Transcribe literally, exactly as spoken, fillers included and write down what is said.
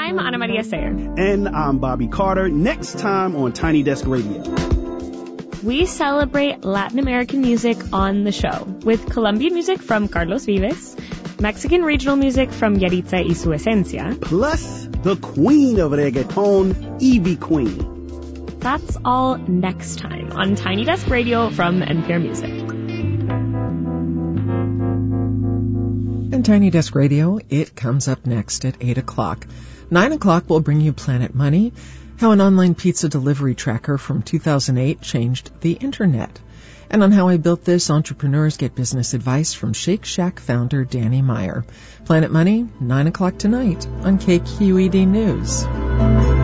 I'm Ana Maria Sayer. And I'm Bobby Carter. Next time on Tiny Desk Radio. We celebrate Latin American music on the show with Colombian music from Carlos Vives, Mexican regional music from Yaritza y Su Esencia, plus the queen of reggaeton, Ivy Queen. That's all next time on Tiny Desk Radio from N P R Music. And Tiny Desk Radio, it comes up next at eight o'clock. nine o'clock will bring you Planet Money, how an online pizza delivery tracker from two thousand eight changed the internet. And on How I Built This, entrepreneurs get business advice from Shake Shack founder Danny Meyer. Planet Money, nine o'clock tonight on K Q E D News.